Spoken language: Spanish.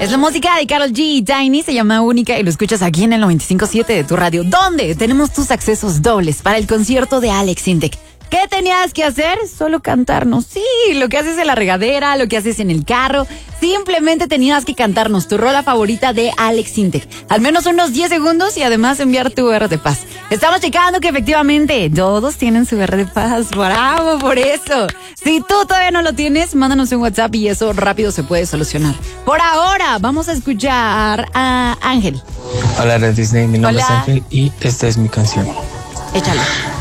Es la música de Karol G y Tiny, se llama Única y lo escuchas aquí en el 95.7 de tu radio, donde tenemos tus accesos dobles para el concierto de Alex Intec. ¿Qué tenías que hacer? Solo cantarnos. Sí, lo que haces en la regadera, lo que haces en el carro. Simplemente tenías que cantarnos tu rola favorita de Alex Intec. Al menos unos 10 segundos y además enviar tu R de paz. Estamos checando que efectivamente todos tienen su R de paz. ¡Bravo por eso! Si tú todavía no lo tienes, mándanos un WhatsApp y eso rápido se puede solucionar. Por ahora, vamos a escuchar a Ángel. Hola, Red Disney. Mi nombre Hola. es Ángel y esta es mi canción. Échalo.